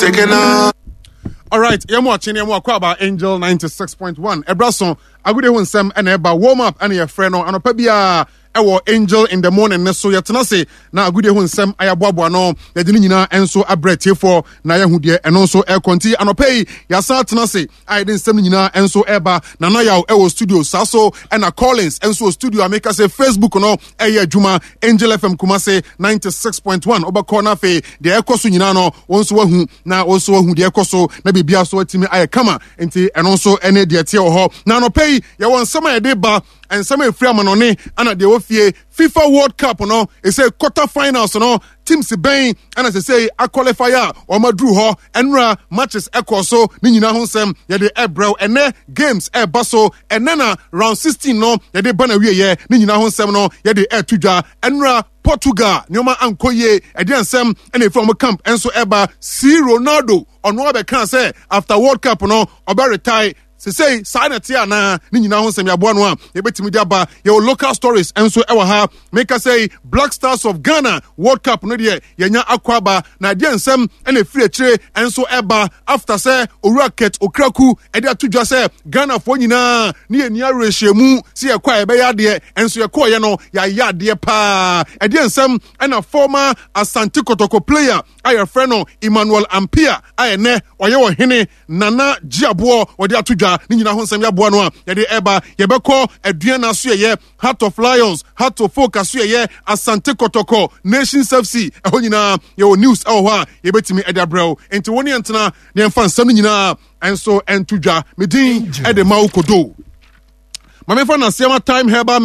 taking out. All right, you're watching about Angel 96.1. Ebrason, I would have some and about warm up and your friend or Anopabia. Our Angel in the morning, so yet say now good day some ayabwa no the dinina and so abrete for Naya Hudia and also air conti and pay Yasa Tanase I didn't send nina and so eba Nanaya Ewo Studio Saso and a Collins and so studio I make us a Facebook no Aya Juma Angel FM Kumase 96.1 Oba corner fe the Ekosu Ninano also who now also who the Ekoso maybe Bia so timi I kama and also any dear ho now no pay ya want some deba and some free manone and the FIFA World Cup no it's a quarterfinals no teams ben and as I say a qualifier or madru ho enra matches ekoso ni nyina ho nsem ye de ebrew ene games e baso enena round 16 no ye de bana wie ye ni nyina ho nsem no ye de etudwa enra Portugal nyoma ankoye edi nsem ene from camp enso eba C Ronaldo ono abeka say after World Cup no oba retire say signatia na ni nyina ho nsem yaboa no a yebetimi de aba your local stories enso ewa ha make us say Black Stars of Ghana World Cup no de yenya akwaba na de nsem ene free chire enso eba after say Oraket Okraku ede atudwa say Ghana fo nyina ni enia rehyiemu si ekwa ebe ya de enso ekwa ye no ya de pa ede nsem ena former Asante Kotoko player aye friend no Emmanuel Ampia aye ne oye wo hene Nana Giabo ode atudwa ni nyina ho nsem ya boa no a ye de eba ye beko aduana so ye Heart of Lions Heart of Focus so ye Asante Kotoko Nations FC eho nyina ye news eho ha ye betimi edabrel enti woni entena ne mfa nsem nyina enso entudwa medin ede ma ukodo mame fa na sema Time Herbal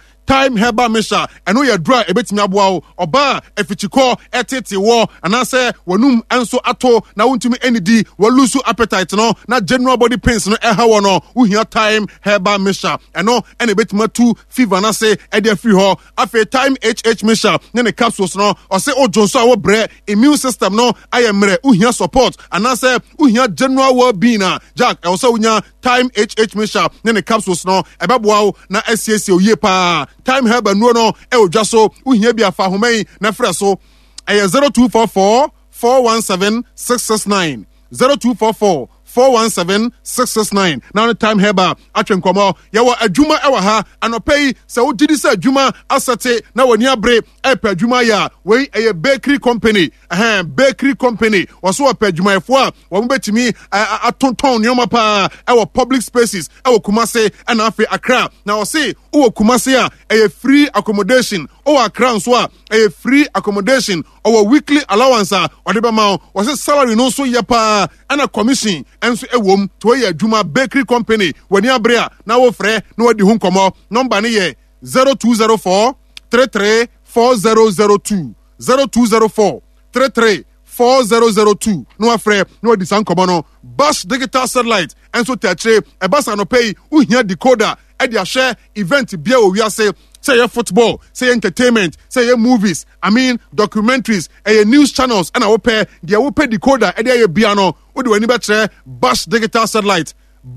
Misha eno ye dra ebetimi aboa o oba efichiko etete wo anase wanum enso ato na wontumi enidi walusu appetite no na general body pains no eha wo no uhia Time Herbal Misha eno ene betimi tu fever na se ede free ho afi Time HH Misha ne capsules no o se ojonso awo bre immune system no ayemre uhia support anase uhia general well-being jack e so unya Time HH Misha ne capsules no ebeboa na asiesi oye pa Time Herbal no e odwa so uhia bia fa homai na frɛ so 0244 417 669 0244 417 669 now Time Herbal atwen komo yawo adwuma ewa ha anopei se wogidi se adwuma asate na wani abre epa adwuma ya we eye bakery company bakery company waso epa adwuma efo a wo betimi atonton nyoma pa ewo public spaces ewo Kumase and afi Accra na wo se wo Kumase a eye free accommodation o Accra nso a eye free accommodation or weekly allowance or the bama was salary no so ye pa and a commission enso ewom to ye adwuma bakery company wani abrea na wo frɛ na wadi hu nkomo number ne ye 0204 33 4002 0204 33 4002 no afre no di san komo no Bash Digital Satellite enso teatre e basa no pay uhia decoder e dia share event bia o wiase say football say entertainment say movies documentaries news channels and I will pay decoder e dia bia no wo de wani betre Bash Digital Satellite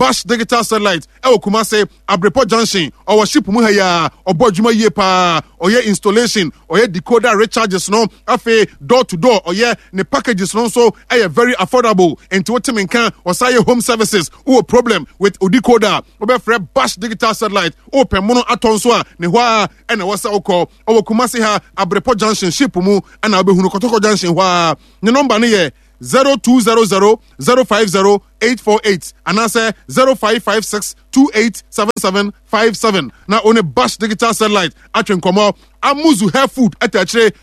e Kumase Abrepo Junction or ship mu ya obodwuma ye pa oye installation oye decoder recharges no afi door to door oye ne packages no so very affordable into what menka or say home services who problem with decoder obe free Bash Digital Satellite open mono atonso a ne hwa e na wasa okọ o Kumase ha Abrepo Junction ship mu ana obehunu Kotoko Junction hwa ne number ne ye 0200 050 848 and answer 0556 287757 now on a Bash Digital Satellite atwen komo Amuzu hair food etachere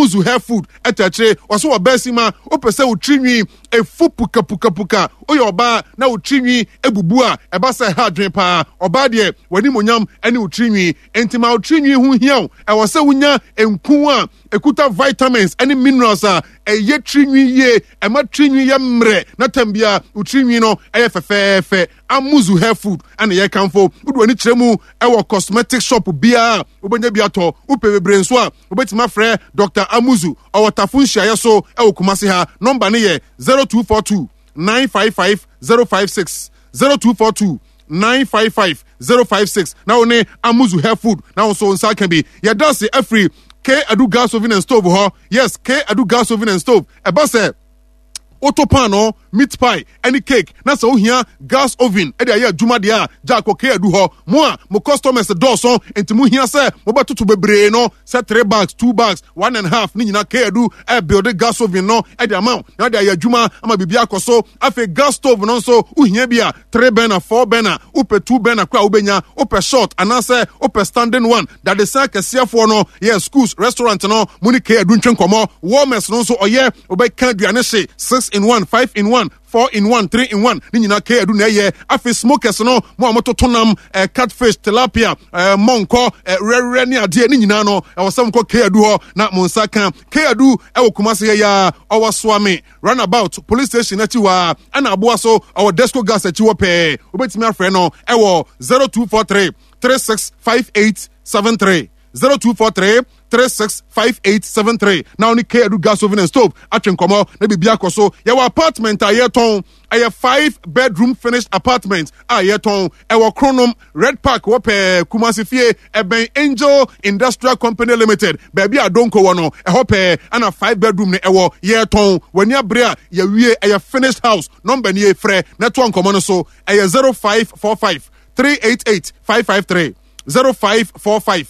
oso obesima opese utrinwi efu puka oyoba na utrinwi ebubu a eba se ha dwen pa oba de wani monyam ene utrinwi entima utrinwi hu hiaw e wo se wunya enku a ekuta vitamins ene minerals a eye trinwi ye ema trinwi ye mre na tambia utrinwi no eye fefefe Amuzu hair food and ye kanfo udu ani tremu ewo cosmetic shop bia obenya bia to upebebre nso a obetima frɛ Dr. Amuzu owotafunhia yeso ewo Kumase ha number ne ye 0242 955 056 0242 955 056 now ne Amuzu hair food now so nsa can be ya dance every K Adu gas oven and stove ho yes K Adu gas oven and stove eba se auto pan no meat pie any cake na so ohia gas oven e dey adwuma dey a jako ke adu ho mo a mo customers dawson enti mo hia say mo batoto bebre no say 3 bags 2 bags 1.5 ni nyina ke adu e build gas oven no e dey amount na dey adwuma ama bibia akoso afi gas stove no so ohia bia 3 burner 4 burner upe 2 burner kwa ubenya upe short anase upe standing one that the say kesiafo no yes schools restaurant no muni ke adu ntwen komo warmers no so oye obeka aduane hye 6 in 1 5 in 1 4 in 1 3 in 1 ni nyina ke adu na ye afi smokers no mo amototonam catfish tilapia monko rere ni ade ni nyina no e wosam ko ke adu ho na monsa kan ke adu e wokumase ya owaswame runabout police station achi wa ana aboa so our desco gas achi wo pe obetimi afre no e wo 0243 365873 0243 365873 now ni ke adu gas oven and stove atwen komo na bibia koso ya wa apartment ayeton a 5-bedroom finished apartment ayeton e wo Kronom Red Park wo pe Kumasi fie e ben Angel Industrial Company Limited baby adonko wo no e ho pe ana 5-bedroom ne e wo yeton wani abre a ya wie e finished house number ni e frɛ na to nkomo no so e 0545 388 553 0545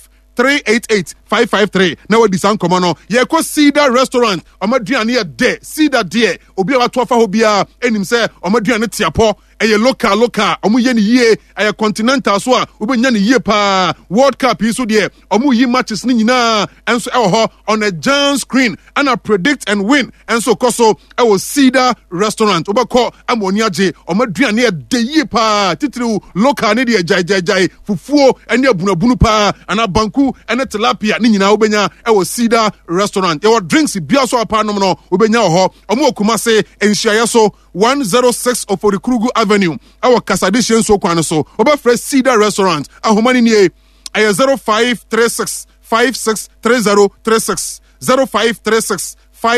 388-553 na wadi san komo no ye ko Cedar restaurant omaduane ye de Cedar de obi wa to afa ho bia enim se omaduane tiapo eye local omu ye ni yie eye continental so a obenya ni yie pa World Cup iso de omu yi matches ni nyina enso e ho on a giant screen and I predict and win enso koso e wo Cedar restaurant obekọ amoni age omaduane ye de yie pa titiri local ni de jai fufuo ene abunabunu pa ana banku ene tilapia ni nyina obenya e wo Cedar restaurant e wo drinks bia so apa no no obenya ho omu okumase enhia so 106 Oforikrugu Avenue our Kasadishin so kwan so obafre Cedar restaurant ahomani nie 0536 563036 0536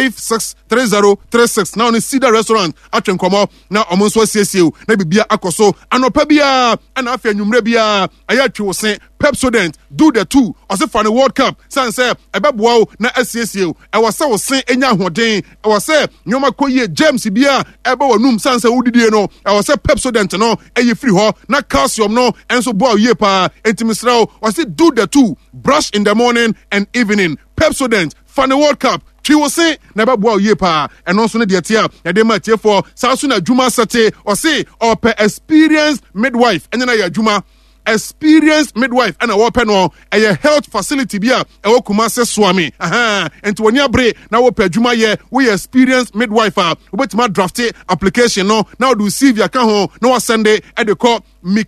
563036 now ni Cedar restaurant atwen komo na omo so asiesie na bibia akoso anopa bia ana afa anwumre bia ayatwe wosen Pepsodent do the two ose for the World Cup sanse ebeboa o na asiesie e wose wosen enya hoden e wose nyoma koye James bia ebe wonum sanse wudidie no e wose Pepsodent no eye free ho na calcium no enso boa ye pa entimisrao wose do the two brush in the morning and evening Pepsodent for the World Cup Chi wo se na ba boa ye pa eno so ne de tia ya de ma tie for sa so na adwuma sete o se o pe experienced midwife enya na ya adwuma experienced midwife and a wopen no a health facility bia e wo Kumase Swami enti woni abre na wo pe adwuma ye we experienced midwife obetima draft application no na do CV aka ho na wo send e de call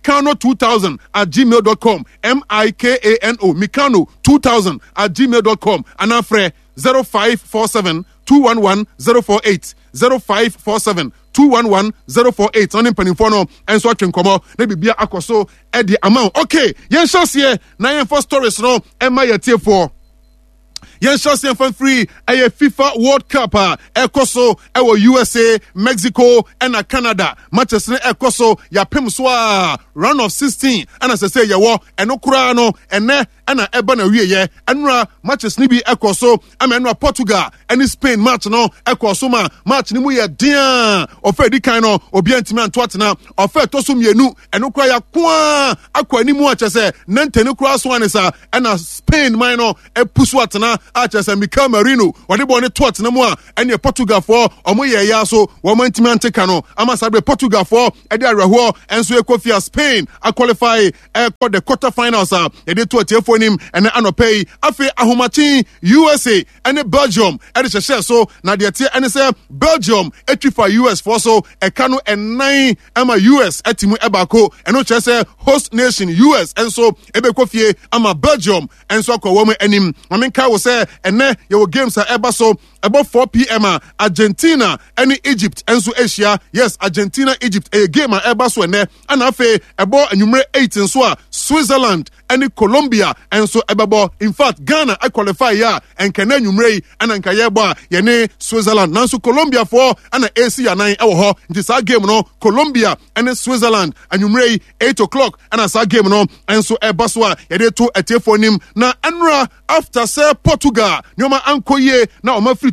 mikano2000@gmail.com mikano mikano2000@gmail.com and afre 0547 211 048 0547 211 048 on mpanimfo no enso atwen komo na bibia akoso e di amount okay yen shase na yen for stories no e ma yetiefo yen shase fan free a FIFA World Cup ekoso e wo USA Mexico and Canada matches ne ekoso ya pem so round of 16 and as I say ya wo enokura no ene ana eba na wieye enura matches ni bi ekoso amenura Portugal and Spain match no ekoso ma match ni mu ye dia ofa di kan no obi antimi anto atena ofa to so mienu enokura ya kwa akwa ni mu achese nanteni kura so anesa ana Spain man no epusu atena achese Mikel Merino wode bo ne to atena mu a ene Portugal for omo ye ya so wo antimi anteka no ama sabe Portugal for e de areho enso ekofia Spain a qualify for the quarter finals e de to atiefo nim ene anopei afi ahomachi USA ene Belgium e de hye so na de tie ene say Belgium etwifa US for so e kanu en9 ama US etimu ebako eno che say host nation US enso ebekofie ama Belgium enso akwa wo anim amenka wo say ene ye wo games eba so about 4 p.m. Argentina and Egypt enso Asia yes Argentina Egypt a game eba so ene ana afi ebo anwumre 8 enso Switzerland and Colombia enso ebebo in fact Ghana I qualify ya and kana anwumre ana nkaye bo ye ne Switzerland nanso Colombia for ana AC ya 9 ewo ho nti sa game no Colombia and Switzerland anwumre 8 o'clock ana sa game no enso eba so ye de to atiefo nim na anra after say Portugal nyoma ankoye na o ma free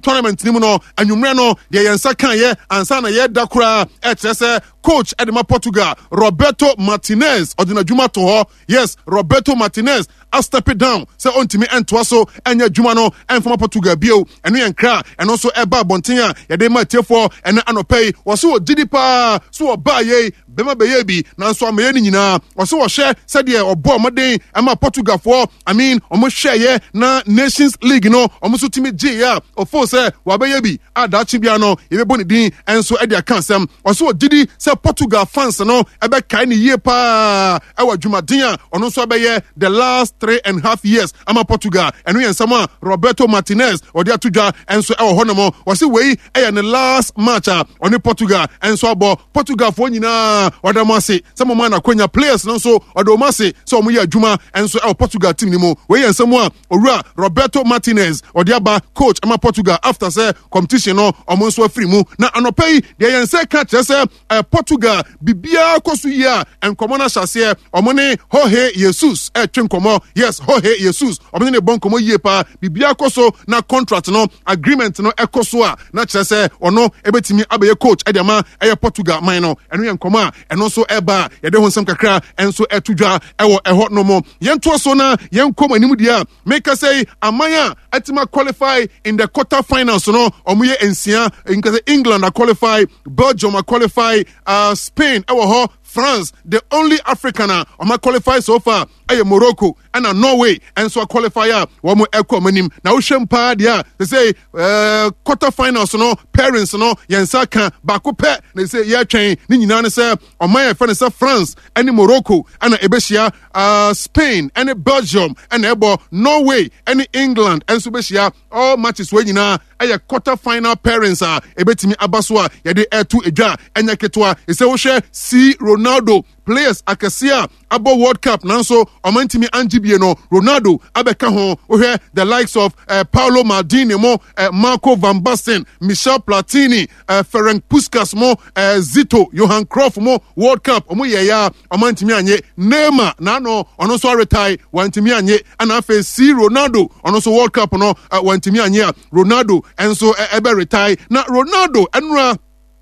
tournament ni mu no anwumre no de yensa kan ye ansa na ye da kura etrese coach edema Portugal Roberto Martinez odina juma to ho. Yes, Roberto Martinez a step it down say ontimi entoa so enya juma no enfoma Portugal bio eno yenkra eno so eba bonten ye de ma tiefo ene anopei wo so gidi pa so oba ye bema beye bi na so amaye ni nyina wo so wo hye se de obo moden ama Portugal for omo hye ye na Nations League no omo so timi G ya ofo se wa beye bi adachi bia no ye be boni din enso e de akansem wo so gidi se Portugal fans no ebe kai ni ye pa ewa dwumaden a ono so beye the last 3.5 years ama Portugal eno yensama Roberto Martinez odi atudwa enso ewo honomo wo se wei e ne last match a oni Portugal enso abo Portugal fo nyina odamase some man akonya players no so odomase so omo ye adwuma enso ewo Portugal team ni mo wei yensamo a owura Roberto Martinez odi aba coach ama Portugal after say competition no omo so afiri mu na anopei de yense ka kyese Portugal bibia kosu ya enkomo na hyase omo ne Jorge Jesus twenkomo. Yes, Jorge Jesus omo ne bonkomo yie pa bibia koso na contract no agreement no ekoso a na kyese ono ebetimi abaye coach edema Portugal man no eno yenkomo a eno so eba yede honsam kakra enso etudwa ewo eho no mo yento so na yenkom animu dia make say amaya atima qualify in the quarter finals no omo ye ensia nkase England qualify, Belgium qualify, Spain ewo ho, France, the only Africaner qualify so far, Morocco, and Norway, and so qualifier, one more echo manim. Now, Shempa, they say, quarterfinals, no, parents, no, Yansaka, Bakupe, they say, yeah, chain, Ninana, sir, or my friend, France, and Morocco, and Ebesia, Spain, and Belgium, and Ebo, Norway, and England, and Subesia, all matches when you know, a quarterfinal parents are, Ebetimi Abaswa, Yade Air to Eja, and Yaketwa, is a see Ronaldo. Players akasia abo World Cup nanso omantimi anjibie no Ronaldo abeka ho ohwe the likes of Paulo Maldini mo Marco van Basten, Michel Platini, Ferenc Puskas mo Zito, Johan Cruyff mo World Cup omo yeya omantimi anye Neymar na no ono so retire wantimi anye ana fe si Ronaldo ono so World Cup no wantimi anye Ronaldo enso ebe retire na Ronaldo enra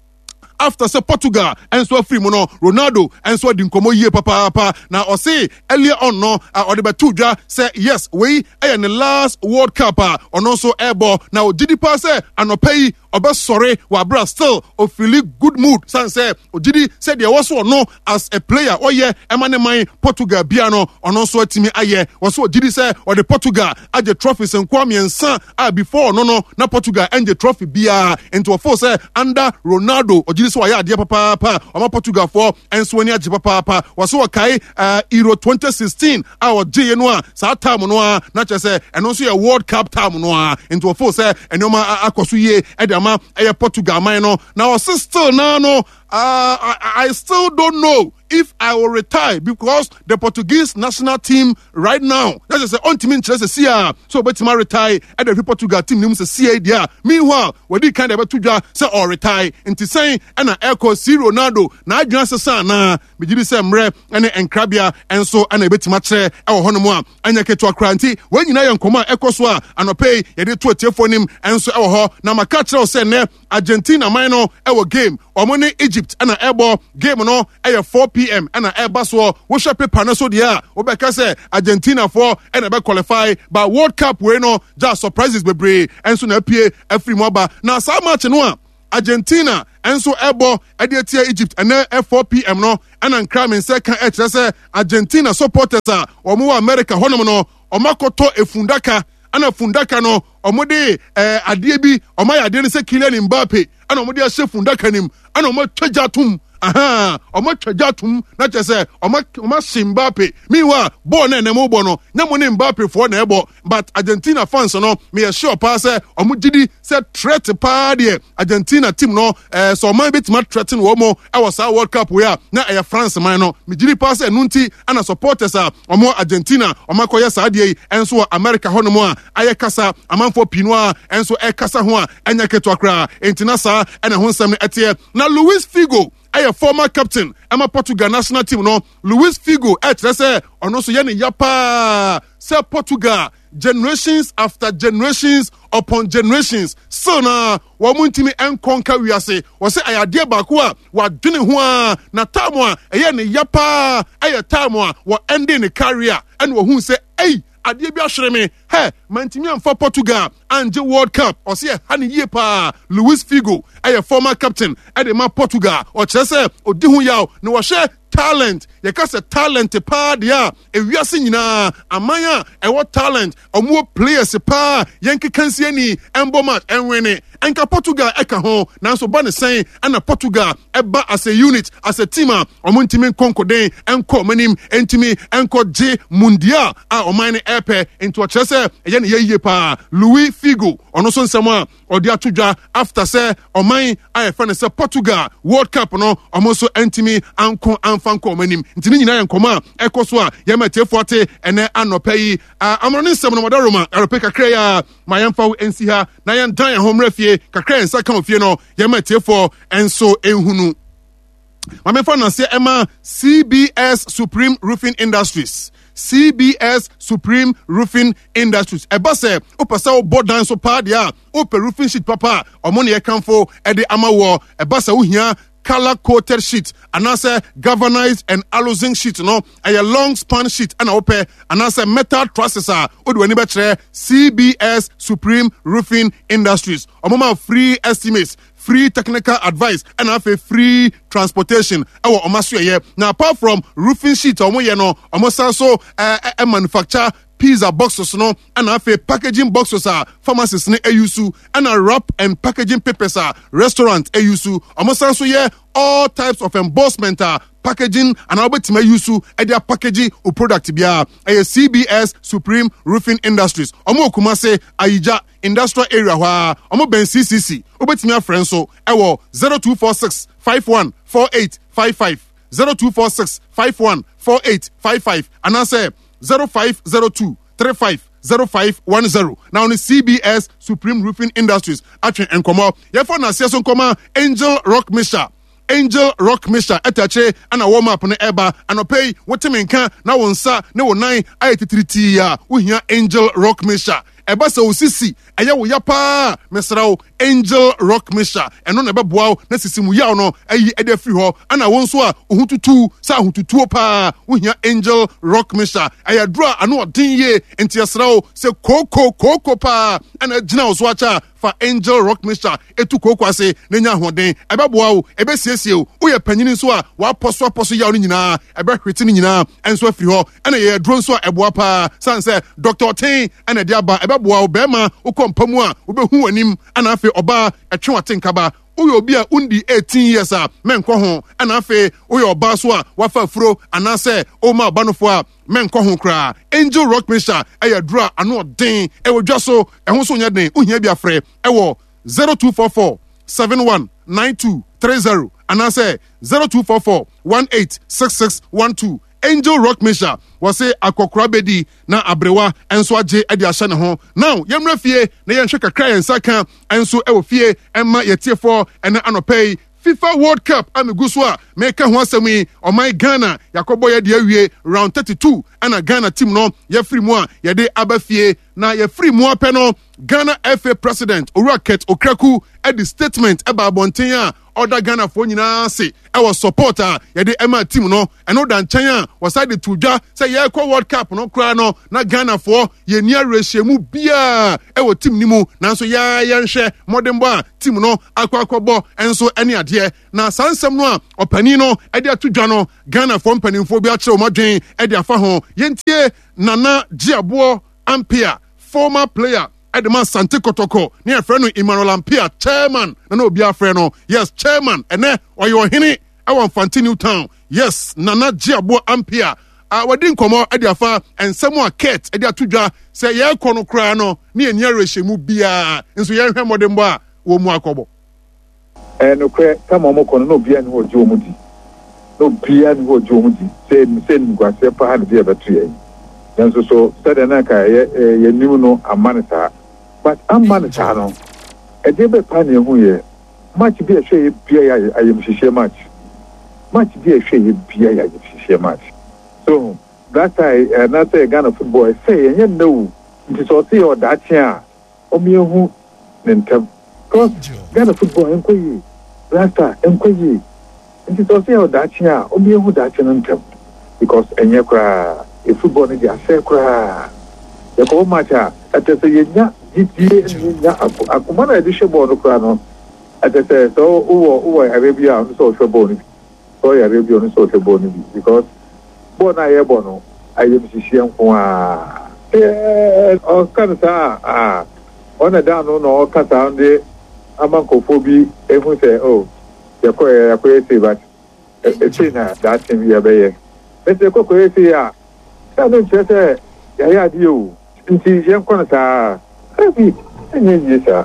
after say Portugal and so free mono Ronaldo and so dinkomo ye papa na o say earlier on no or the betudwa say yes we in the last World Cup on also airball now Gidi pa say anopay oba sorry wa bra still o feel good mood san say Gidi said there was no as a player oh yeah emane man Portugal bia no on also timi aye was so Gidi say or the Portugal aje trophies and kwamiensa before no na Portugal and the trophy bia into a force say under Ronaldo o Gidi so ya de papa o Portugal for and so ni aje papa was so kai Euro 2016 our G no sa time no na che say and also a World Cup time no into a force say enoma akoso ye edama Portugal man no now still now no I still don't know if I will retire because the Portuguese national team right now, let's just say, on team interest see so but my retire and the Portugal team names see there. Meanwhile, when they kind of say or retire into saying and an echo see Ronaldo na adwance sa na me give say mre and Krabia and so and a bit much or honomo and yaketo akranti when you na yankoma echo so anopay ye de to for him and so ho na maka kire say ne Argentina minor our game omone Egypt and a airball game no 4 p.m. and a airbus so we shall paper no so dia obeka say Argentina for and be qualify but World Cup we no just surprises bebre and so na pie every moba na so much no Argentina and so airball edia Egypt and 4 p.m. no and ankra second say Argentina supporters omo America honom no omakoto efundaka ana fundaka no omode adie bi omaya adie ne se Kylian Mbappe ana omode ahye fundaka nim ana omotwajatum omotwajatum na chese Mbappe miwa ball na nemo bo no nyamo ne Mbappe for na ebo but Argentina fans no me sure pass omugidi say threat pa de Argentina team no so man bit ma threaten wo mo was our World Cup we na France man no me gidi pass enunti ana supporters omo Argentina omakoye saade enso America hono mo ayekasa amanfo pinoa enso ekasa ho anya keto akra entina sa ena ho nsam etie na Luis Figo a former captain Emma Portugal national team no Luis Figo say ono so ye ne yapa say Portugal generations after generations upon generations so na wamuntimi enkonka wiase wose ayade baako a wadwene ho a na time a eye ne yapa eye time a wo ending ne career and wo hu say adeɛ bi ahyere me mantimi amfa Portugal anje World Cup ɔse hane yie pa Luis Figo former captain de ma Portugal ɔkyerɛ sɛ odi ho yaw na wɔhwɛ talent yɛka sɛ talent pa deɛ ewiase nyinaa aman a ɛwɔ talent ɔmo players pa yɛnkekansiani ɛmbɔ match ɛnwene ɛnka Portugal ɛka ho nanso ba ne sɛn ana Portugal ɛba as a unit as a team a ɔmo ntimi nkonkoden ɛnkɔ manim ntimi ɛnkɔ gye mundial a ɔman ne ɛpɛ nti ɔkyerɛ sɛ ɛyɛ ne yɛyie pa Luis Figo ɔno so nsɛm a ɔde atodwa after sɛ ɔman ayɛfɛ ne sɛ Portugal World Cup no ɔmo so ntimi anko fanko manim ntini nyina yɛ nkɔmɔ a ɛkɔ so a yɛma tiefo te ɛnɛ anɔpɛ yi amro ne nsɛm no modaroma ɛrɔpɛ kakra ya ma yɛmfa wo ensi ha na yɛn dan yɛn homra fie kakra yɛn nsa kan fie no yɛma tiefo enso enhunu ma mefa na se ɛma CBS Supreme Roofing Industries CBS Supreme Roofing Industries ɛba sɛ wopɛ sɛ wobɔ dan so paa deɛ a wopɛ roofing sheet papa ɔmo ne yɛkamfo ɛde ama wɔ ɛba sɛ wohia color coated sheet and also galvanized and alu-zinc sheet no a long span sheet and open and also metal trusses are CBS Supreme Roofing Industries omoma free estimates free technical advice and have a free transportation our omasu now apart from roofing sheet almost also a manufacture pizza boxes no and have a packaging boxes pharmacists ne ayusu and a wrap and packaging papers restaurant ayusu almost also all types of embossment packaging and albetima yusu e dia packaging o product bia CBS Supreme Roofing Industries omo kumase ayija industrial area wa omo ben CCC obetimi afren so e wo 0246 51 4855 0246 51 4855 and I say 0502 35 0510 now on the CBS Supreme Roofing Industries actually enkomo yefo na seso nkoma Angel Rock Mixture etache ana warm up na eba anopei wotemenka na wonsa na wonan ayetitriti ya wohia Angel Rock Mixture eba se osisi eye wo yapa mesrawo Angel Rock Mixture eno na beboa na sisimu yaw no ayi ede firi ho ana wonso a ohututu sa ohututuo pa wohia Angel Rock Mixture ayadura ano odin ye entiasrawo se koko pa ana gina oso acha fa Angel Rock Mixture etu koko ase nenya hoden ebeboa o ebesiesie o ye panyini so a wa poso yaw no nyina ebe hwete no nyina enso afiri ho ana ye duro so eboa pa sanse Dr. Ten ana dia ba ebeboa o bema ukompamu a obehu anim ana afi oba etwe watenkaba uyo obi a undi 18 years a menko ho ana afi uyo oba so a wafa furo ana se o ma banofo a menko ho kra Angel Rock Mixture ayadura ano den e wodwa so ehun so nya den uhia bia frɛ ewo 0244 719230 ana se 0244 186612 Angel Rock Mixture was say akokora bedi na abrewa enso age ade ahye ne ho now yemra fie na yenhwe kakra yensa kan enso ewo fie emma yetiefo ene anopei FIFA World Cup amiguso a meka ho asemi oman Ghana yakobo ye de awie round 32 ana Ghana team no ye free mu a ye de abafie na ye free mu apɛ no Ghana FA president Owuraket Okraku edi statement eba abonten a other Ghana for nyina se was supporter ye de ema team no eno dan chen a wasade tudwa say ye kwa World Cup no kra no na Ghana for ye nia rehyiemu bia ewo team ni mu nanso ya yenhwe modern boy team no akwakobo enso ene ade na sansem no a opani no ede atudwa no Ghana for mpanimfo bi a kire omadwen ede afa ho yentie Nana Jiabo Ampia former player Edema Sante Kotoko near friend Emmanuel Ampia chairman na obi afre no yes chairman ene oyo hini awon Fantini Town yes Nana Jiabo Ampia wadin komo ediafa ensemo aket edi atudwa se ye kono kra no ne enia rehyiemu bia nso ye hwe modembo a wo mu akobo no kre kama mo kono no bia ne ho jo mu di no bia ne ho jo mu di se ngwase pa ha ne bia betu ye yanso so sada na ka ye nimu no amanita but amanita no e de be pa ne hu ye match bi e hwe ye bia ya ayem hihye match bi e hwe ye bia ya hihye match so that I not say Ghana football say yen no nti so say o da chia Omiyahu Nentem. Because Ghana football enkoyi, Rasta enkoyi. It is also that here, Omiyahu that Nentem. Because Enyakra, a football in the Asekra. The whole matter, at the Yenya, GTA, Akumana edition born Crano. At the say, so, Arabia on social bonus. So, Arabia on social bonus. Because Bona Ebono, I am Sician. Or Canada, on a down on all Catande, Amancophobia, everyone say, oh, you're crazy, but it's in that thing we are. Mr. Cocoetia, I don't just say, I had you. Inti young Conata, happy, and yes, sir.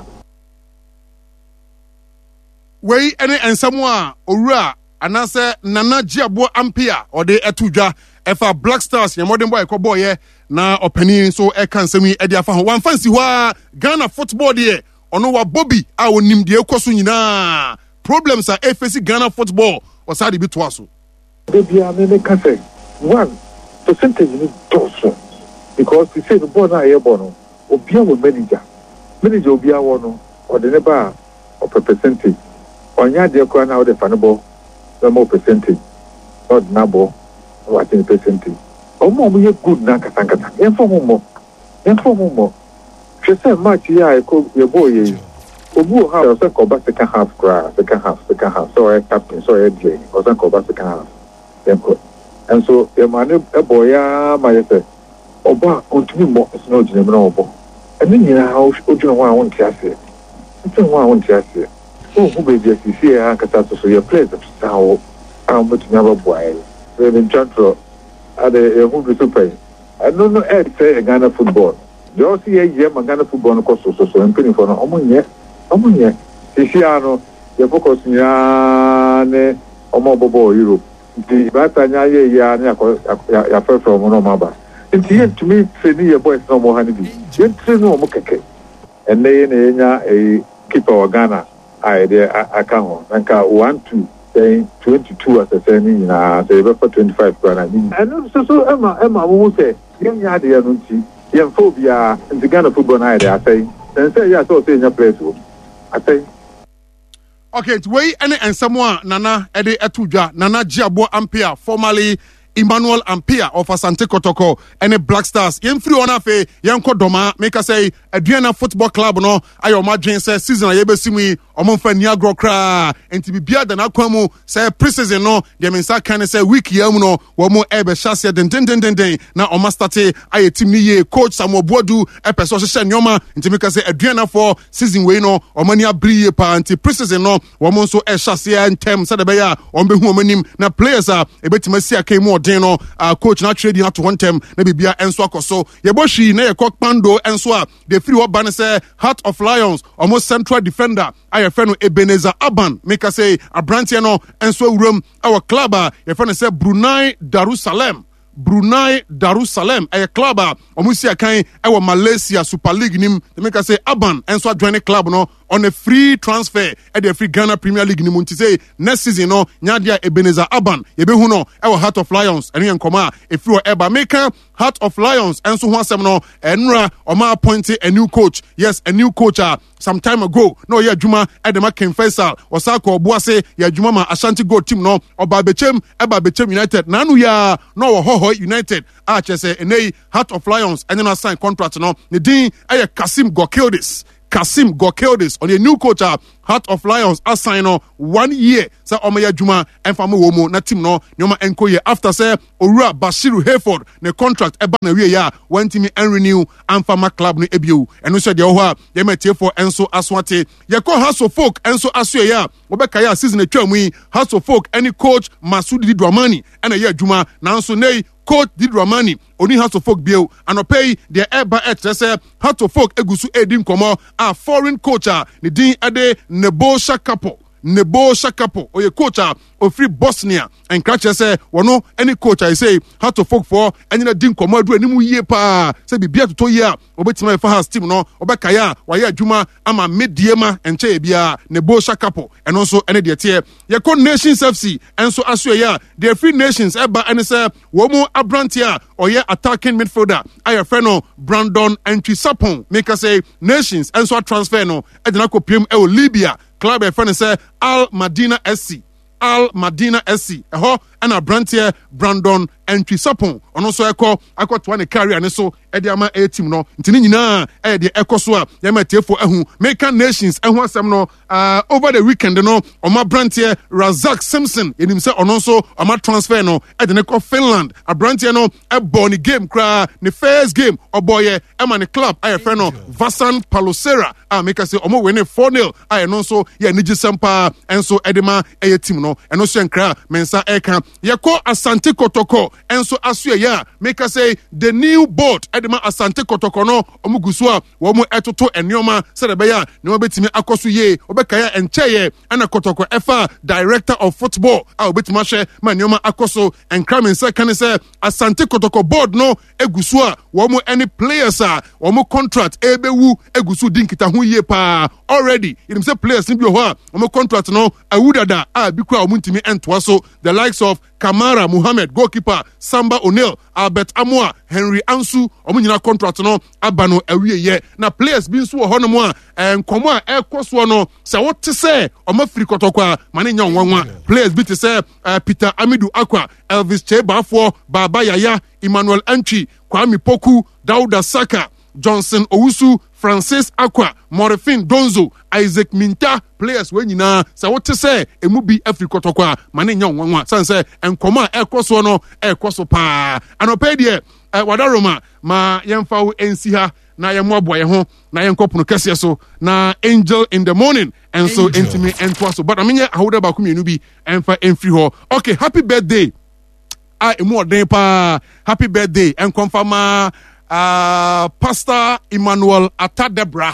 Way any someone, Ura, and answer Nana Jiabo Ampia, or the Etuja, F.A. Black Stars, your modern boy, Coboy, na opinion, so I can send me Edia for one fancy wa Ghana football there, or no Bobby, I will name the Okosunina. Problems are FSC Ghana football, or Sadi Bitwasu. Baby, I mean, one percentage in it, because we say the born I airborne, Obia will manager Obia one or the neighbor of a percentage. On your dear crown out the fanable, the more percentage, not nabo, watching percentage. Oh, mom, we have good Nakasankata, and for more. She said, much here, I could your boy. Obu how was called back second half, so I captain, so I J, was called back second half. And so, a man, a boy, my say, Oba, continue more, it's no general. And then you know how Ojo won't cast it. It's a one cast it. Oh, who may just see a Hankata, so your place of sound, how much never boil. Then in Chantro, at a movie super. I don't know, Ed say Ghana football. You all see a year, Ghana football, cost so I'm penny for no Omunia. Siciano, the focus Yane, Omobo, Europe. The Batanya, ya first from Monomaba. And here to me, say near boys no more honeybee. Yet, no Mokake. And they in a keeper of Ghana, I account, and 1 to say 22 as a semi, say for 25 grand. And so Emma will say, young Yadi Anunci, young phobia, and the Ghana football night, I say, and say, yes, so say in your place. I say. Okay, it's way and someone Nana Ede Etuja, Nana Jiabo Ampia, formerly Emmanuel Ampia of Asante Kotoko, and a Black Stars. Yen free on afe, Yanko Doma, make us say Adriana Football Club no, Ayo Madrin says season I ever see me, Omonfa Niagro Kra, and to be beer than Aquamu, say preseason no, the Mensa can say week yamuno, Wamo Ebe Shasia, den, now Omastate, I team ye, coach Samo Bodu, Epeso Nyoma, and to make us say Adriana for season way no, Omania Brie pa, and preseason no, Wamonso Shasia and Tem Sadabaya, Ombe Humanim, na players are a bit Messia came more. Coach na trading at one time na bibia enso akoso yeboshi na yekok pando enso a the free what ban say Heart of Lions almost central defender aye friend Ebenezer Aban make us say Abrantia no enso urum our club your friend say Brunei Darussalam a club omusi akan ewo Malaysia Super League nim make us say Aban enso join the club no on a free transfer at the free Ghana Premier League nim unti say next season no nyadia Ebenezer Aban yebehu no ewo Heart of Lions ene nkoma e free eba make Heart of Lions enso ho asem no enra oma appoint a new coach. Yes, a new coach some time ago no ye adwuma Edema Ken Faisal osako obuase ye adwuma ma Ashanti Gold team no oba bechem United nanu ya no ho United chese enei Heart of Lions and then sign contract no ne din Kasim Gokildis on a new coach Heart of Lions assign 1 year say Omaya Juma and Famo Womo na team no nyoma enkoye after say Owura Bashiru Hayford ne contract eba na wie ya one team and renew and Fama club no ebio eno so de ho a ye metie for Enso Aswate ye ko House of Folk Enso Asue ya obeka ya season atwa mu House of Folk any coach Masudi Dramani and ye adwuma nanso nei Coach Didramani, only House of Folk Bill, and pay their Eba Etese, House of Folk Egusu Edin Komo, a foreign coach, the Dean Ade Nebosha Kapo. Nebo Shakapo oye coach ofri Bosnia and Krache say wono any coach I say how to folk for any din komo adu animu yie pa say bibia to ye obetima fa has team no obekaya waye adwuma ama mediema enche bia Nebo Shakapo and also any de tie ye ko Nations FC enso aso ye the free nations eba any say wo mu abrantia oye attacking midfielder aye friend Brandon Entwisapon make us say Nations enso transfer no e de na ko piem e o Libya club e friend say Al Madina SC eho ana brantier Brandon Entwisapon ono so akɔto ne career ne so e de ama a team no ntini nyina e de ekoso a ye matiefo ehu American Nations ehu asem no over the weekend no oma brantier Razak Simpson enim se ono so oma transfer no e de ne ko Finland a brantier no e born game kra ne first game oboye e ma ne club aye friend no Vasan Palosera make us say omo win 4-0 aye no so ye nigi sempa enso edema e team no eno so enkra mensa eka ye ko Asante Kotoko enso aso ya make us say the new board edema Asante Kotoko no omuguso a wo mu etoto enioma se de be ya ne obetimi akoso ye obekaya encheye ana Kotoko efa director of football obetima hwe ma enioma akoso enkra mensa kan say Asante Kotoko board no eguso a wo mu any players a wo mu contract ebewu eguso dinkita ho ye pa already it say players ni bi ho a wo mu contract no awudada bikwa wo ntimi entwa so the likes of Kamara Muhammad goalkeeper Samba O'Neil Albert Amoa Henry Ansu omunyina contract no abano awie ye na players bi nso wo hono mo a enkomo a ekoso no se wote se omafiri Kotoko mane nya nwanwa players bi te se Peter Amidu Akwa Elvis Chebafo Baba Yaya Emmanuel Antwi Kwame Poku Dauda Saka Johnson Owusu Francis Akwa Morifin Donzo Isaac Minta players we nyina sa wote se emu bi Africa Kotoko mane nya nwanwa sanse enkomo a ekoso no ekoso pa anope de wadaroma ma yemfa wo ensi ha na yemmoaboa ye ho na yenkopono kase so na Angel in the Morning and so intimi entwa so but amenye ahoda ba kumienu bi emfa enfri ho okay happy birthday emu oden pa happy birthday enkonfama Pastor Emmanuel Atadebra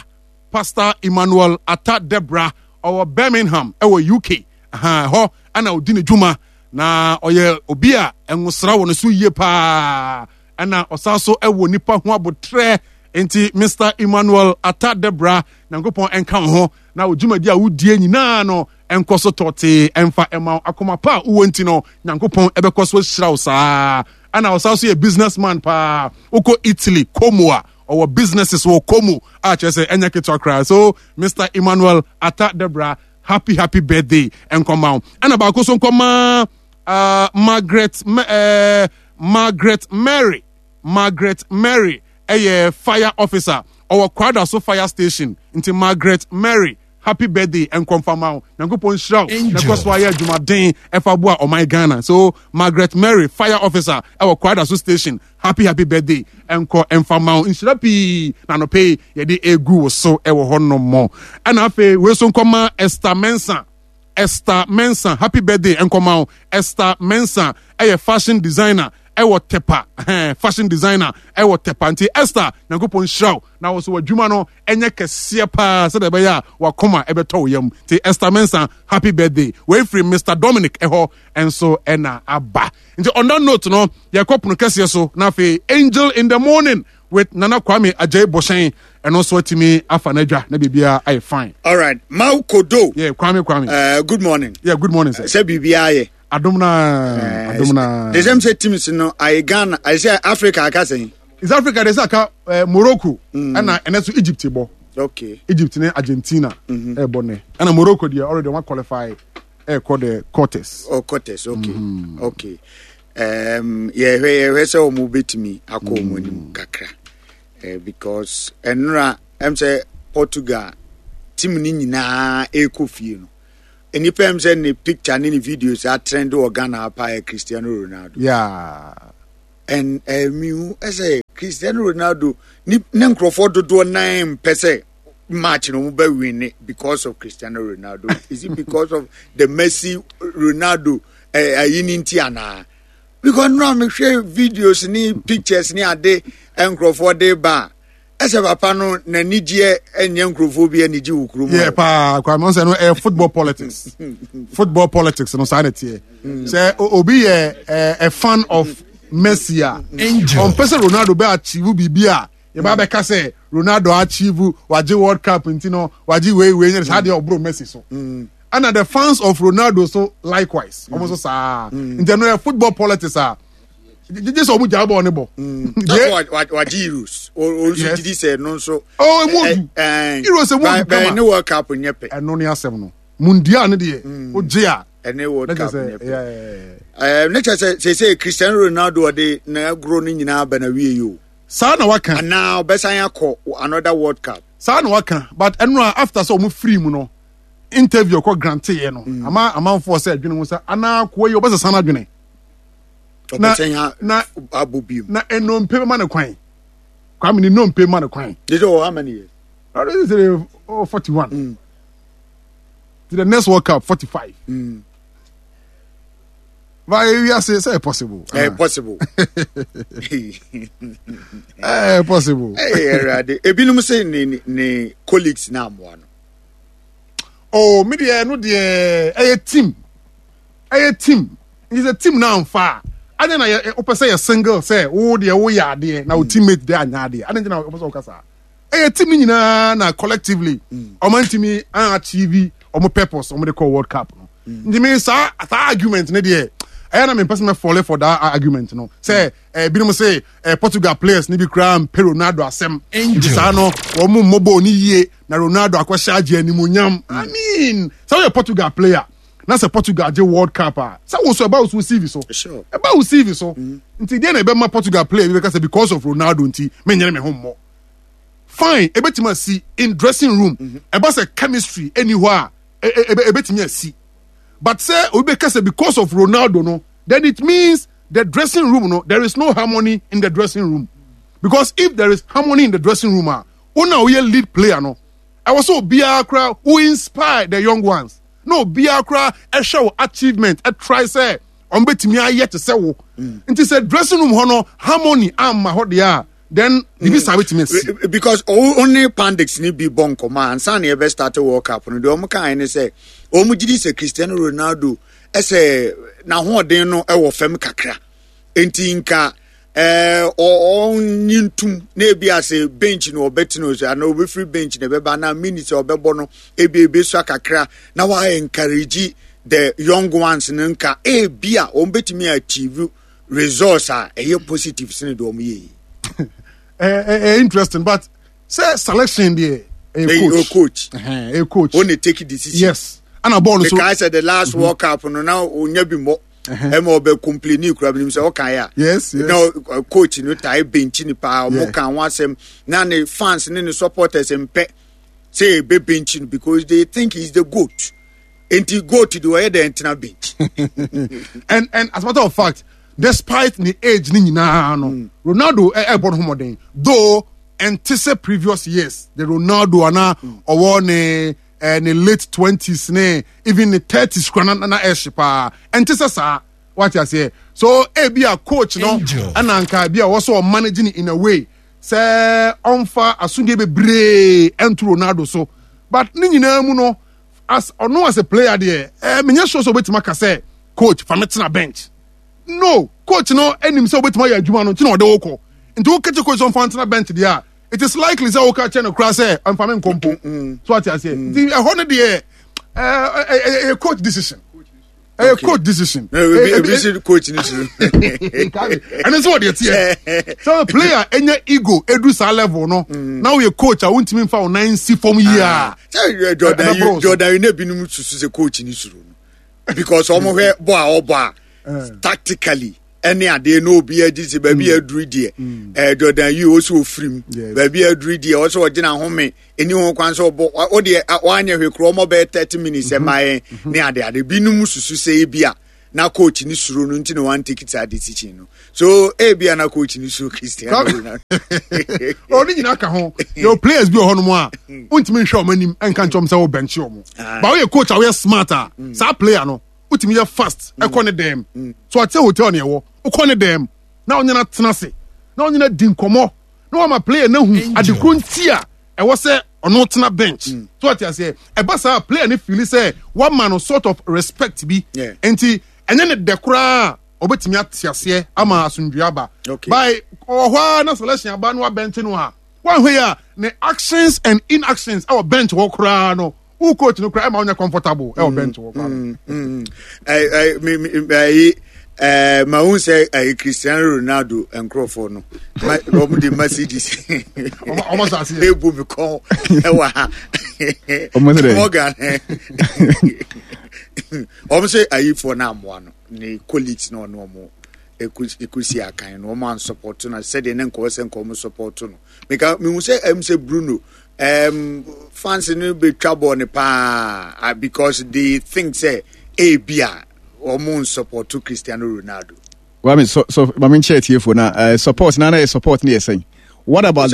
or Birmingham UK ho ana odine dwuma na oye obi a enwosra wo no so yie pa ana osaso ewo nipa ho abotre enti Mr Emmanuel Atadebra nyankopon enka ho na odwumadi a wodie nyina no enkoso tote emfa ema akoma pa uwonti no nyankopon ebekoso hyira wo saa ana osaso ye businessman pa uko Italy Como our businesses will Como chese enya keto kra so Mr Emmanuel Atadebra happy birthday and come out ana ba ko so nkoma Margaret Mary a fire officer our Kwada so fire station into Margaret Mary happy birthday and confirm out nyankopon shraw na koso aye adwumaden efa boa o my Ghana so Margaret Mary fire officer our Kwada so station happy birthday and ko enfama inshirapi na no pay ye de egu so e wo hono mo ana afi we so nkoma Esther Mensah happy birthday and come out Esther Mensah a fashion designer ewo tepa fashion designer ewo tepa nti Esther nyankopon shraw na wo so wadwuma no enye kese pa se de be ya wakoma ebeto yam nti Esther Mensah happy birthday we free Mr Dominic eho enso ena aba nti on that note no yakopno kese so na fe Angel in the Morning with Nana Kwame Ajay Boshen and also Timi Afanedra na bibia I fine. All right. Mau Kodo. Yeah, Kwame. Good morning. Yeah, good morning, sir. Say bibia Adumna. The same say teams no I Ghana I say Africa I can say. Is Africa there's Morocco and also Egypt bo. Okay. Egypt and Argentina bonne. And Morocco they already want qualify called the Cortes. Oh, Cortes. Okay. Okay. Yeah, so mu betimi akomo nim kakra. Because enra say Portugal team ni nyina ekofie no. Enipa say ne picture ni videos are trend o Ghana pa Cristiano Ronaldo. Yeah. And me say Cristiano Ronaldo ni nkrofo dodo 9% match no be win because of Cristiano Ronaldo. Is it because of the Messi Ronaldo ayinti ana? Because no me share videos ni pictures ni ade nkrofo de ba Ese papa no na nigye enye nkrofo bi anigye wukuru mu. Yeah, pa kwam say no football politics. Football politics no sanity. Say obi a fan of Messi on person Ronaldo be achieve bibia. You ba be ka say Ronaldo achieve waje World Cup ntino waje we how dey obro Messi so. And the fans of Ronaldo so likewise. Almost sa. In general football politics just omu jabo on bo. What heroes or did he say no so. Oh, heroes e won come. No World Cup nyepe. Eno ni asem no. Mundial ne de o jia. Ene World Cup nyepe. Nature say Cristiano Ronaldo de na grow ni nyina ba na wie yo. Sa na waka. And now besan yakọ another World Cup. Sa na waka, but eno after so omu free mu no. Interview ko grante ye no. Ama for say adwene mu say ana ko ye obesa sana adwene. Na abobim na enompe ma ne kwan kwam ni nompe ma ne kwan this how many years this is 41 to the next World Cup 45 why you say possible possible possible rade ebinum say ni colleagues na amwa no oh media no de team is a team now far. I don't know. Open say a single say, oh dear, oh yeah, dear. Now teammate there and there. I don't know. Open kasa. Team na collectively. Oman team achieve omo purpose. Omo they call World Cup. The mean sa argument ne dear. I am personally fall for that argument. No say, binu say Portugal players ni bi kram pe Ronaldo asem. Sa no omo mobo ni ye na Ronaldo akwasha age animunyam. I mean, so you Portugal player. Na se Portugal je World Cup so was about to receive so sure about receive so until then e be ma Portugal play because of Ronaldo until me nyere me home more fine e betima see in dressing room about say chemistry anywhere e betima see but say we be because of Ronaldo no then it means the dressing room no there is no harmony in the dressing room because if there is harmony in the dressing room una we lead player no I was so bia crowd who inspire the young ones. No, Biakra, a show achievement, a try say, on betimi yet to say, it is a dressing room honor, harmony, my hot dia. Then, because only pandix need be bon command, Sunny ever started World Cup, and the Omaka and say, Omujidi say Cristiano Ronaldo, as a now what they know, our fem kakra, entinka. Or nyintum na bi ase bench no obetino so na obi free bench na beba na minutes obebo no ebi so akakra na wa encourage the young ones nka bia o betimi achieve results positive sin do ye interesting but say selection there a coach only take decision yes and a bonus so I said the last World Cup no now onya bi mo emo be complain kura bi say okay ya yes now coach no tie bench ni pa mo kan wasem na ne fans ne supporters mpe say be bench because they think he's the goat and he go to the way the entire bench and as a matter of fact despite the age ni nyina no Ronaldo born homoden though anticipate previous years the Ronaldo ana owo ne in the late 20s, even the 30s, na eshipa. And this what I say. So, be a coach, no, and anka be also managing it in a way. Say, onfa asunge be brave and to Ronaldo so. But nini na muno as or no as a player there. Menya show so wait maka say coach for meeting bench. No, coach no enim so wait my adwuma no tina de woko. Into catch coach on fantina bench there. It is likely that okay channel cross I'm faming compo. So what I say. The 100 year a coach decision. A coach decision. Coach decision. And that's what it's here. So a player any ego edu level no. Now you coach I want him for 9C form year. Jordan you never been to say coach in Israel. Because almost where boy tactically any ade no be agisi baby adru die Jordan you also free baby adru die also ogina home eni won kwan so bo o de wanya hwekro mo be 30 minutes e mai ne ade binum susu sei bia na coach ni suru no ntino one ticket ade teaching no so bia na coach ni suru Cristiano Ronaldo o ni nyina ka ho your players bi ho no mo a untimi hwe o manim enka nchom se wo bench o mo ba we coach we smarter sa player no utimi ya fast ekone dem so ate hotel ne wo ukone dem na onyana tenase na onyana din komo no ama player na hu adekro ntia e wo se ono tena bench so what you say e ba sa player ne feel say one man sort of respect bi enti enye ne dekora obetimi atiase ama asundua ba by ohwa na selection aba no bench no ha one way ne actions and inactions our bench wo kra no who coach no kra ma onya comfortable our bench wo kra ma won say Cristiano Ronaldo and Crawford no omo de Mercedes omo sa se ebu bi kon e wa Morgan omo say ayi for na mo no ne colleagues no mo ekusi akan no man support no said den nko se nko mo support no because me say Bruno fans no be trouble ne pa because they think say bia or moon support to Cristiano Ronaldo. Well, I mean, so I mean, chat here for now. Support, now support near saying. What about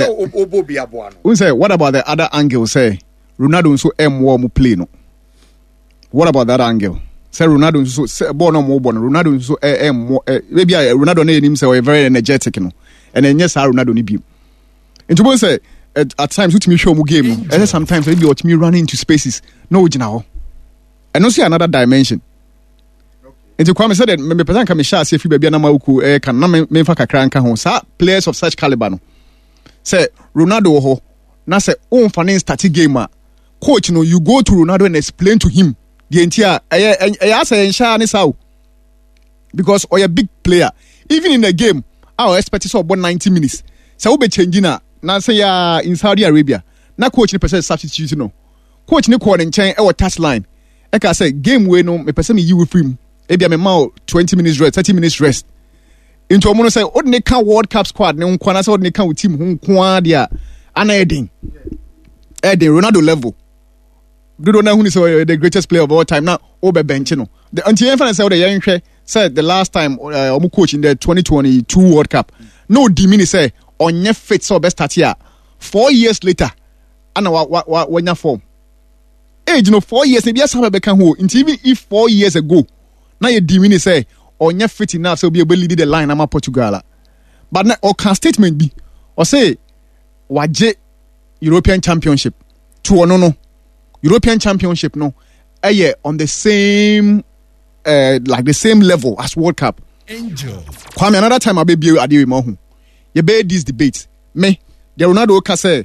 what about the other angle? Say Ronaldo so M1 play no. What about that angle? Say Ronaldo so born no more born. Ronaldo so maybe Ronaldo name him say very energetic no. And then yes, Ronaldo ni beam. And to say at times with me show mu game. And sometimes maybe what me running into spaces. No, now. And also another dimension. Into Kwame said that me person can me share say fi bia na mauku kan na me fa kakra nka ho sa players of such caliber no say Ronaldo ho na say on fan start game a coach no you go to Ronaldo and explain to him the entire say share ni sao because or a big player even in a game our expect is about 90 minutes say we be changing na say ya in Saudi Arabia na coach ni person substitute no coach ni ko nchen e touch line e ka say game we no me person me you with him maybe I'm a 20 minutes rest, 30 minutes rest. Into a mono say, what they can World Cup squad, ne unkwana say what they can with team unkwana ana Edding Ronaldo level. Do not know who is the greatest player of all time now. Obe bench no. The until influence say the young said the last time omu coach in the 2022 World Cup. No dimini say onye fit so best start here. 4 years later, ana wa form. Age no 4 years. Maybe some be can who. Even if 4 years ago. Now you dimini say or not fit enough so be able to lead the line ama Portugal. But now or can statement be or say waje European Championship to no European Championship no on the same like the same level as World Cup. Angel. Kwame another time I be adi mo hu. You be this debate. Me the Ronaldo can say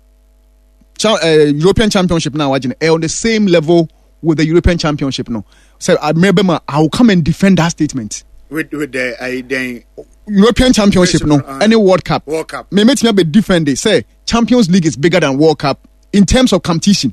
European Championship now on the same level with the European Championship no. So I remember I will come and defend that statement. With the European Championship no, any World Cup. Me make me be defend it. Say Champions League is bigger than World Cup in terms of competition.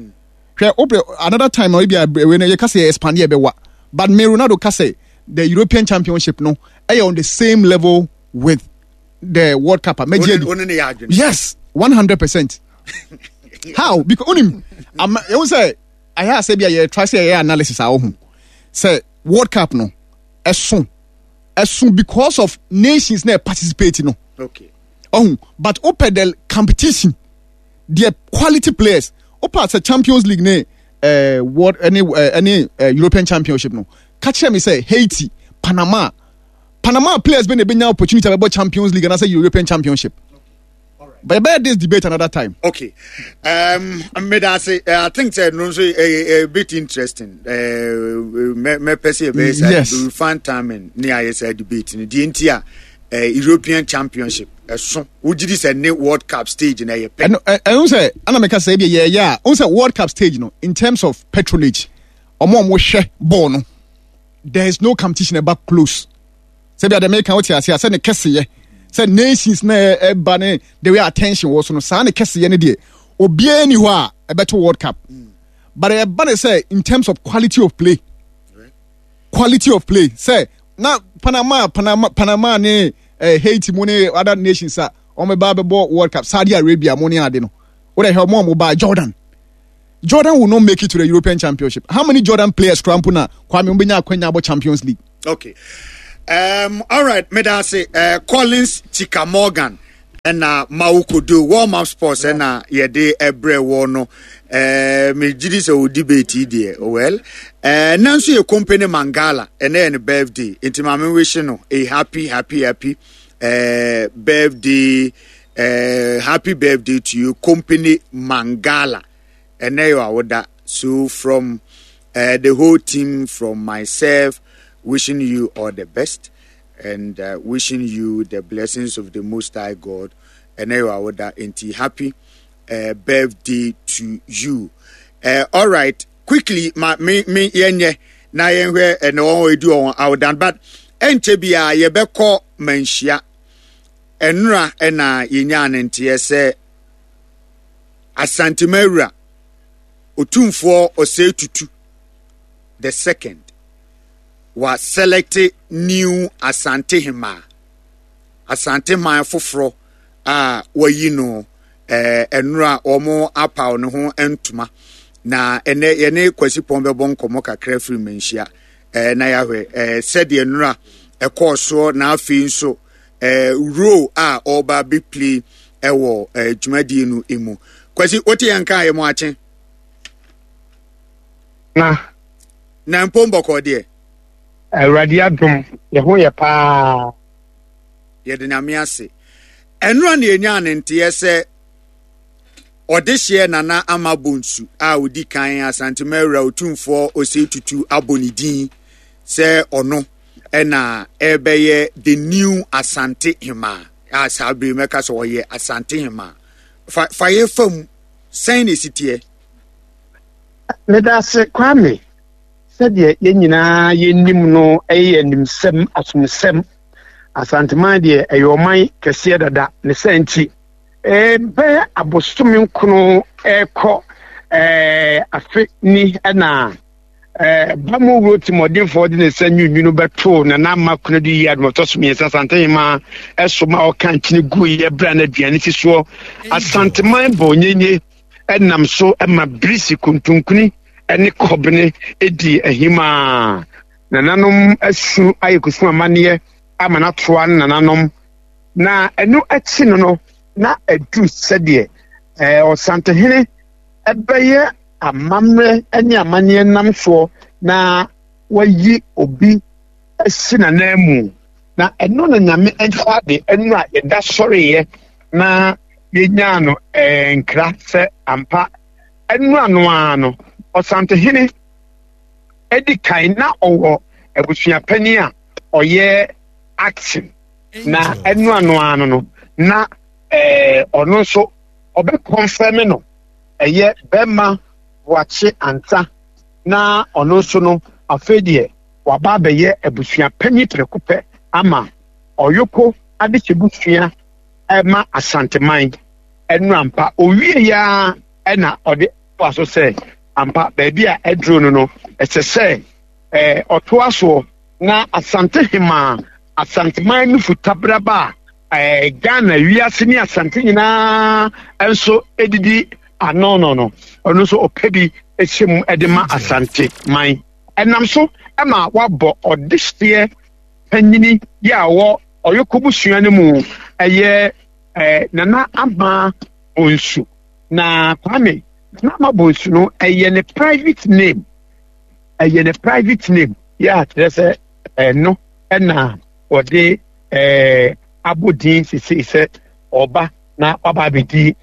Another time maybe when you can say expand here but me Ronaldo can say the European Championship no, on the same level with the World Cup. Yes, 100%. How? Because I say I have said yeah try say analysis say World Cup no as soon because of nations na participating no but open the competition the quality players open the Champions League ne what any European Championship no catch me say Haiti Panama players been a opportunity about Champions League and I say European Championship. But about this debate another time. Okay. I think a bit interesting. Yes. We find time in near debate in the entire European Championship. So, would you say new World Cup stage in a pen? I also say yeah. Also World Cup stage, in terms of patronage, or more share born. There is no competition about close. Say the American what I said the case say nations na bane the way attention was no sa na kese ne de obi ani ho a better World Cup but e bane say in terms of quality of play say na Panama ne Haiti mo ne other nations a o me ba be World Cup Saudi Arabia mo ne ade no what the hell mo ba Jordan will not make it to the European Championship. How many Jordan players crampuna Kwame Mbenya akwenya about Champions League? Okay. All right, Medase, Collins Chika Morgan and Maukudu warm up sports and yede ebre wono me jidi so debate there well nanso your company Mangala and then birthday inti mama wish no a happy birthday happy birthday to you, Company Mangala. And there you are. So from the whole team, from myself, wishing you all the best and wishing you the blessings of the Most High God. And there you are. Happy birthday to you. All right, quickly, me yenye na yenwe and all we do on our done, but entebia yebeko menshia enra ena yenyan entie se Asante Mewura Otumfo Osei Tutu the second was selected new Asante Hima foforo wayino enra omo apa no ho entuma na ene kwasi pombe bon komo kakra free menhia na yahwe said enra ekoso na afi nso role oba be play ewo dwumadi no emu kwasi oti yanka ye mo ache na mpombo ko de awrade adom ye ho ye pa ye de na me ase enra na enya nte se odehye nana amabonsu odi kan Asante Mewura Otumfo Osei Tutu abonidin se ono ena ebeye the new Asante Hima asabre meka so ye Asante Hima faye fam sen esitie me da se Kwame said ye nyina ye nim no eye nimsem asumsem Asante man de eyoman kese dada ne senti be abostomi nkono eko afi ni na bamu roti modin for the sanyu no beto na na makono di yad motosomi Asante Hima esoma o kan kini gu ye bra na duane ti so Asante man bo nyenye enam so ema brisi kuntunkuni ene kobne edi ahima nananom asu ayekusu amane amana toa nananom na enu achi no na edu sede Asante Hene ebeye amamre ene amane nam so na wayi obi asina namu na eno na nyame enfa de enu a yeda soriye na yenya no nkra se ampa enu ano Asante Hene edi kan na owo ebusua pani a oye action na enu ano no na ono so obe confirm no eye bema wache anta na ono so no afedie waba beye ebusua pani prekupe ama oyoko adechebusua ema Asante man enu ampa owie ya ena ode paso se ampa baby a edro no esese otoaso na Asante Hima Asante man nu futabraba Ghana wiase ni Asante nyina enso edidi no ono so opebi ehim edema Asante man enam so ema wabo odihye panyini ya wo oyokobusua ne mu eye nana ama onsu na Kwame na mabonsu no eye ne private name ya trese no na ode abodin sisi oba na obabedi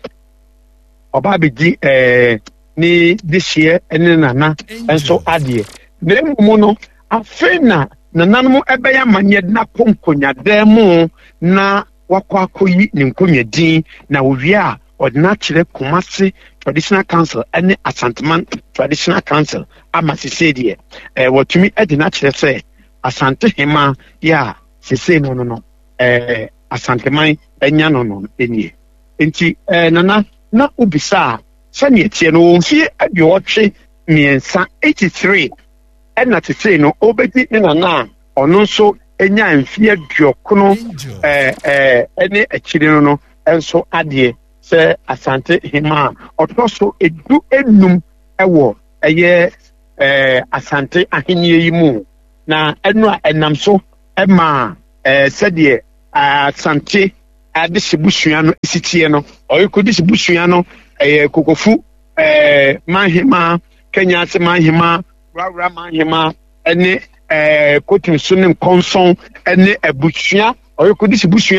ni this year ene nana enso ade na mu no afena nananom ebeya manye na ponkonya demu na wakwakoyi ni nkomyadin na owia odina kire Kumasi Traditional Council ene Asanteman Traditional Council amasisede watumi edina kire se Asante Hima ya sese no Asanteman enya no enie enti nana na ubisa sane tie no onfie abiotwe miensa 83 ena tese no obedi nana ono so enya mfie duokono ene akire no enso ade se Asante Hima otoso edu enum ewo eye Asante ahenie yimu na enu a enam so ema sede Asante ade sibusua no esitie no oyekodi sibusua no kokofu Mahima Kenya se Mahima Rawra Mahima ene kotin sunim konson ene abusua oyekodi sibusua no a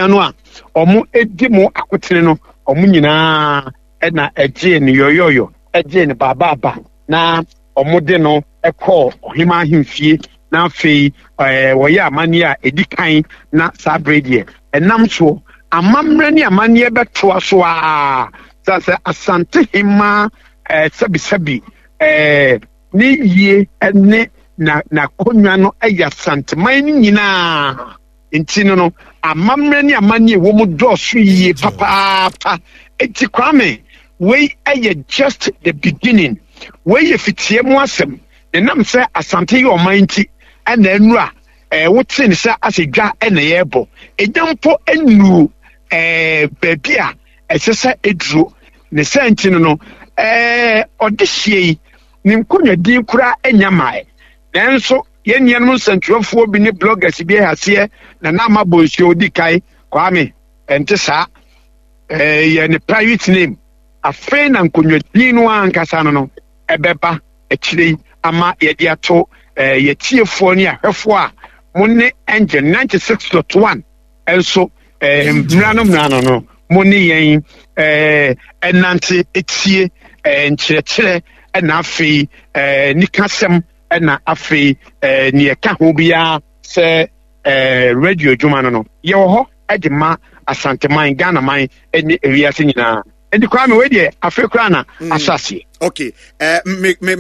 ɔmo edi mo akotene no ɔmo nyinaa ɛna ɛgye ne yoyoyo ɛgye ne baaba na ɔmo de no ɛkɔɔ ɔhema ahemfie na afei wɔyɛ amanneɛ a edi kan na saa bere deɛ ɛnam so amammerɛ ne amanneɛ bɛtoa so a sɛ Asante Hema sɛbi ne yie ne na konwa no ɛyɛ Asanteman no nyinaa nti no amammerɛ ne amanneɛ wɔ mu dɔɔso yie papaapa eti Kwame wei ɛyɛ just the beginning wei yɛ fitie mu asɛm ɛnam sɛ Asante yɛ ɔman nti ɛna enura wote ne sɛ asedwa ɛna yɛbɔ enyampo enuru baabi a ɛsɛ sɛ eduro ne sɛ nti no ɔde hyia yi ne nkonnwa din kura enyamae nanso yɛn nuanom nsɛntwerɛfoɔ bi ne bloggers bi ahaseɛ na nama bonsuo di kai Kwame ɛnte saa yɛ ne private name afei na nkonnwa din no ankasa no ɛbɛba akyire ama yɛde ato yɛtiefoɔ ne ahwɛfoɔ a mo ne engine 96.1 ɛnso mmara no mo ne yɛn ɛnante etie nkyerɛkyerɛ ɛna afei nikasɛm ɛna afei ne yɛka ho biara sɛ radio dwuma no yɛwɔ hɔ ɛde ma Asanteman Ghana man ɛne ewiase nyinaa ɛdi Kwame wei deɛ afei koraa na asaseɛ okay